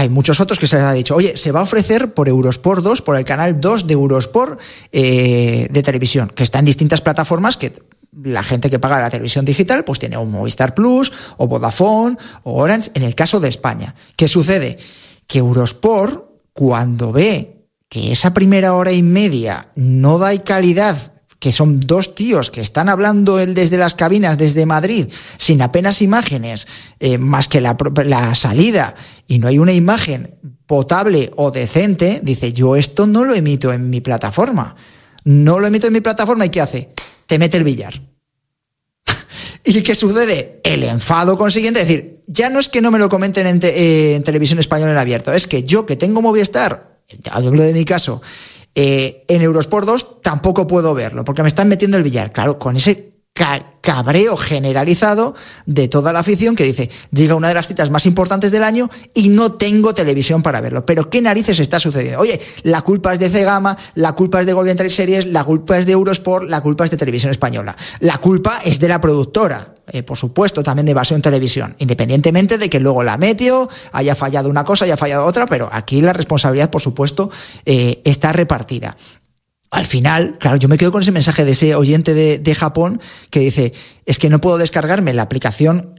hay muchos otros que se les ha dicho, oye, se va a ofrecer por Eurosport 2, por el canal 2 de Eurosport de televisión, que está en distintas plataformas que la gente que paga la televisión digital pues tiene un Movistar Plus o Vodafone o Orange en el caso de España. ¿Qué sucede? Que Eurosport, cuando ve que esa primera hora y media no da calidad, que son dos tíos que están hablando desde las cabinas, desde Madrid, sin apenas imágenes, más que la salida, y no hay una imagen potable o decente, dice, yo esto no lo emito en mi plataforma. No lo emito en mi plataforma, ¿y qué hace? Te mete el billar. ¿Y qué sucede? El enfado consiguiente, es decir, ya no es que no me lo comenten en televisión española en abierto, es que yo que tengo Movistar, hablo de mi caso, en Eurosport 2 tampoco puedo verlo, porque me están metiendo el billar. Claro, con ese cabreo generalizado de toda la afición que dice, llega una de las citas más importantes del año y no tengo televisión para verlo. Pero ¿qué narices está sucediendo? Oye, la culpa es de Cegama, la culpa es de Golden Trail Series, la culpa es de Eurosport, la culpa es de Televisión Española. La culpa es de la productora, por supuesto, también de Evasión Televisión, independientemente de que luego la Meteo haya fallado una cosa, haya fallado otra, pero aquí la responsabilidad, por supuesto, está repartida. Al final, claro, yo me quedo con ese mensaje de ese oyente de Japón que dice, es que no puedo descargarme la aplicación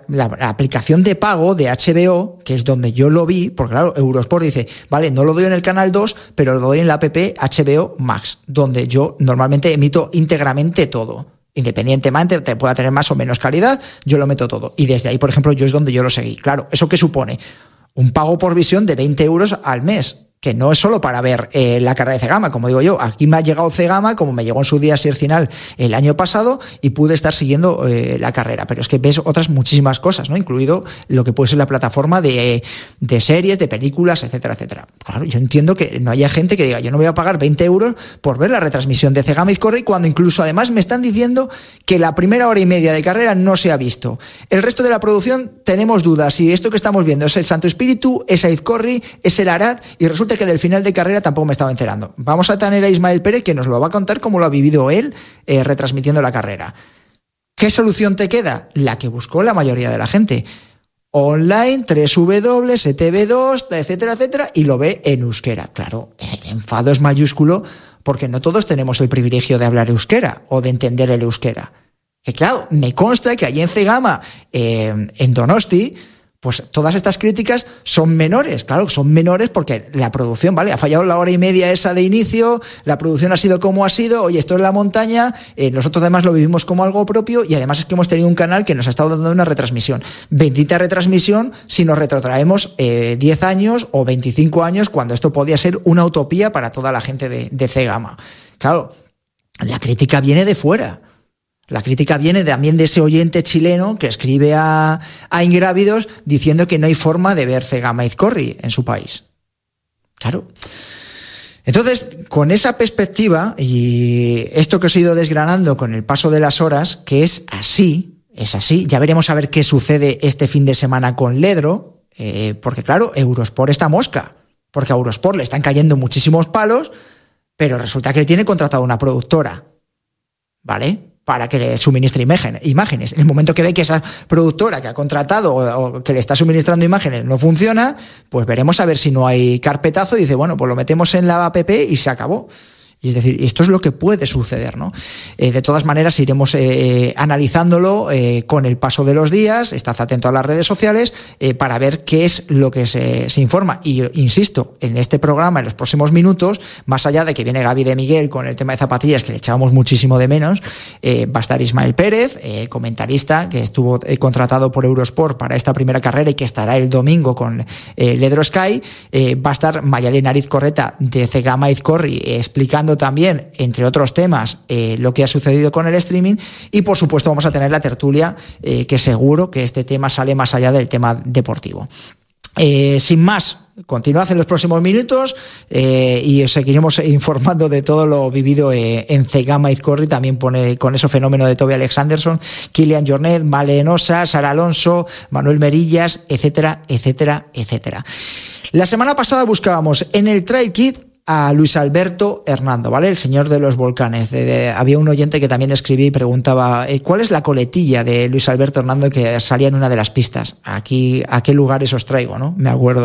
de pago de HBO, que es donde yo lo vi, porque claro, Eurosport dice, vale, no lo doy en el canal 2, pero lo doy en la app HBO Max, donde yo normalmente emito íntegramente todo. Independientemente te pueda tener más o menos calidad, yo lo meto todo. Y desde ahí, por ejemplo, yo es donde yo lo seguí. Claro, ¿eso qué supone? Un pago por visión de 20 euros al mes. Que no es solo para ver la carrera de Cegama, como digo yo, aquí me ha llegado Cegama, como me llegó en su día Ser Final el año pasado, y pude estar siguiendo la carrera, pero es que ves otras muchísimas cosas, ¿no? Incluido lo que puede ser la plataforma de series, de películas, etcétera, etcétera. Claro, yo entiendo que no haya gente que diga, yo no voy a pagar 20 euros por ver la retransmisión de Cegama Izcorri, cuando incluso además me están diciendo que la primera hora y media de carrera no se ha visto. El resto de la producción tenemos dudas, si esto que estamos viendo es el Santo Espíritu, es Izcorri, es el Arad, y resulta que del final de carrera tampoco me estaba enterando. Vamos a tener a Ismael Pérez que nos lo va a contar cómo lo ha vivido él retransmitiendo la carrera. ¿Qué solución te queda? La que buscó la mayoría de la gente. Online, www.tv2, etcétera, etcétera, y lo ve en euskera. Claro, el enfado es mayúsculo porque no todos tenemos el privilegio de hablar euskera o de entender el euskera. Que claro, me consta que allí en Cegama, en Donosti, pues todas estas críticas son menores, claro, son menores porque la producción, ¿vale? Ha fallado la hora y media esa de inicio, la producción ha sido como ha sido, oye, esto es la montaña, nosotros además lo vivimos como algo propio y además es que hemos tenido un canal que nos ha estado dando una retransmisión. Bendita retransmisión si nos retrotraemos 10 años o 25 años cuando esto podía ser una utopía para toda la gente de Cegama. Claro, la crítica viene de fuera. La crítica viene también de ese oyente chileno que escribe a Ingrávidos diciendo que no hay forma de ver Cegama Izcorri en su país. Claro. Entonces, con esa perspectiva y esto que os he ido desgranando con el paso de las horas, que es así, ya veremos a ver qué sucede este fin de semana con Ledro, porque claro, Eurosport está mosca, porque a Eurosport le están cayendo muchísimos palos, pero resulta que él tiene contratado una productora, ¿vale?, para que le suministre imágenes. En el momento que ve que esa productora que ha contratado o que le está suministrando imágenes no funciona, pues veremos a ver si no hay carpetazo y dice, bueno, pues lo metemos en la app y se acabó. Y es decir, esto es lo que puede suceder, ¿no? De todas maneras, iremos analizándolo con el paso de los días. Estad atento a las redes sociales para ver qué es lo que se informa. Y insisto, en este programa, en los próximos minutos, más allá de que viene Gaby de Miguel con el tema de zapatillas, que le echábamos muchísimo de menos, va a estar Ismael Pérez, comentarista, que estuvo contratado por Eurosport para esta primera carrera y que estará el domingo con Ledro Sky. Va a estar Mayalen Arizcorreta de Cegama Izcorri explicando también, entre otros temas, lo que ha sucedido con el streaming y, por supuesto, vamos a tener la tertulia, que seguro que este tema sale más allá del tema deportivo. Sin más, continuad en los próximos minutos y os seguiremos informando de todo lo vivido en Cegama Izcorri. También pone con ese fenómeno de Toby Alexanderson, Kilian Jornet, Malenosa, Sara Alonso, Manuel Merillas, etcétera, etcétera, etcétera. La semana pasada buscábamos en el Trail Kit a Luis Alberto Hernando, ¿vale? El señor de los volcanes. Había un oyente que también escribí y preguntaba ¿cuál es la coletilla de Luis Alberto Hernando que salía en una de las pistas? Aquí, ¿a qué lugares os traigo, no? Me acuerdo